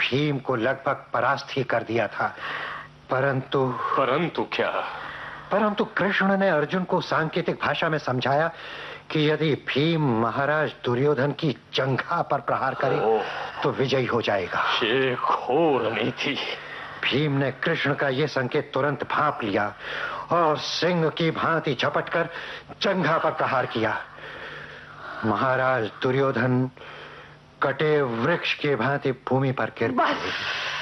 भीम को लगभग परास्त ही कर दिया था, परंतु क्या? परंतु कृष्ण ने अर्जुन को सांकेतिक भाषा में समझाया कि यदि भीम महाराज दुर्योधन की जंघा पर प्रहार करे तो विजयी हो जाएगा। ये घोर नीति। भीम ने कृष्ण का यह संकेत तुरंत भांप लिया और सिंह की भांति झपटकर जंघा पर प्रहार किया। महाराज दुर्योधन कटे वृक्ष के भांति भूमि पर गिर पड़े।